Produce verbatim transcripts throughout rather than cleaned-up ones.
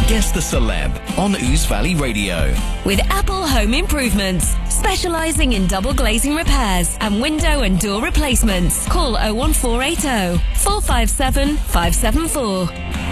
Guess the Celeb on Ouse Valley Radio. With Apple Home Improvements, specialising in double glazing repairs and window and door replacements. Call oh one four eight oh, four five seven, five seven four.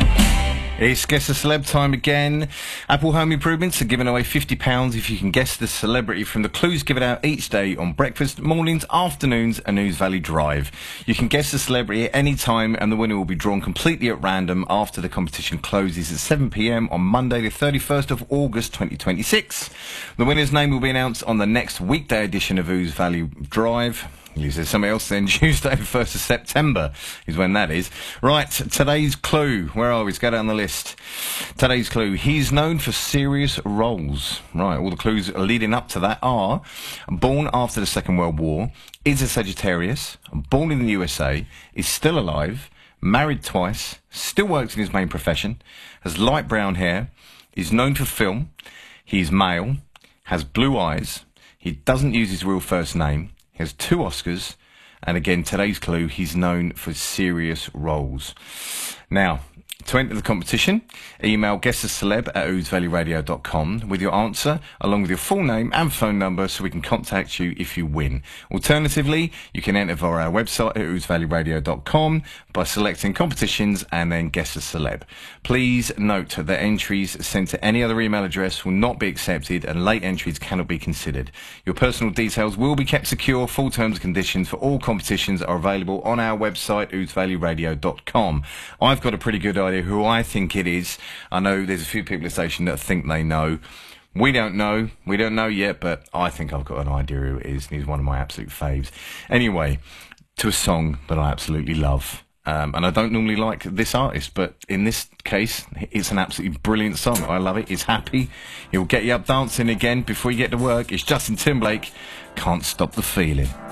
It's Guess the Celeb time again. Apple Home Improvements are giving away fifty pounds if you can guess the celebrity from the clues given out each day on breakfast, mornings, afternoons and Ouse Valley Drive. You can guess the celebrity at any time and the winner will be drawn completely at random after the competition closes at seven p m on Monday the thirty-first of August twenty twenty-six. The winner's name will be announced on the next weekday edition of Ouse Valley Drive. You said something else then. Tuesday the first of September is when that is. Right, today's clue. Where are we? Let's go down the list. Today's clue. He's known for serious roles. Right, all the clues leading up to that are: born after the Second World War, is a Sagittarius, born in the U S A, is still alive, married twice, still works in his main profession, has light brown hair, is known for film, he's male, has blue eyes, he doesn't use his real first name, he has two Oscars, and again, today's clue, he's known for serious roles. Now, to enter the competition, email guesstheceleb at ouse valley radio dot com with your answer, along with your full name and phone number, so we can contact you if you win. Alternatively, you can enter via our website at ouse valley radio dot com by selecting competitions and then Guess the Celeb. Please note that entries sent to any other email address will not be accepted and late entries cannot be considered. Your personal details will be kept secure. Full terms and conditions for all competitions are available on our website, ouse valley radio dot com. I've got a pretty good idea who I think it is. I know there's a few people at the station that think they know. We don't know. We don't know yet, but I think I've got an idea who it is, and he's one of my absolute faves. Anyway, to a song that I absolutely love. Um, and I don't normally like this artist, but in this case, it's an absolutely brilliant song. I love it. It's happy. It'll get you up dancing again before you get to work. It's Justin Timberlake. Can't Stop the Feeling.